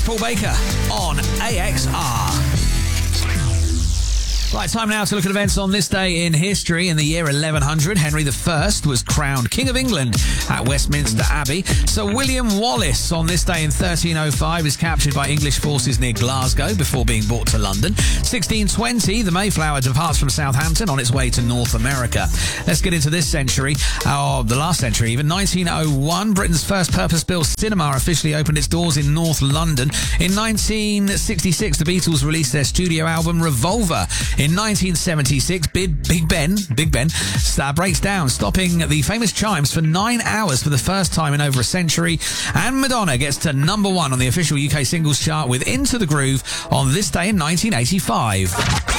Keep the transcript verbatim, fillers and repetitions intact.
Paul Baker on A X R. Right, time now to look at events on this day in history. In the year eleven hundred, Henry the First was crowned King of England at Westminster Abbey. Sir William Wallace, on this day in thirteen oh five, is captured by English forces near Glasgow before being brought to London. sixteen twenty, the Mayflower departs from Southampton on its way to North America. Let's get into this century, or the last century even. nineteen oh one, Britain's first purpose-built cinema officially opened its doors in North London. In nineteen sixty-six, the Beatles released their studio album Revolver. In nineteen seventy-six, Big, Big Ben, Big Ben uh, breaks down, stopping the famous chimes for nine hours for the first time in over a century. And Madonna gets to number one on the official U K singles chart with Into the Groove on this day in nineteen eighty-five.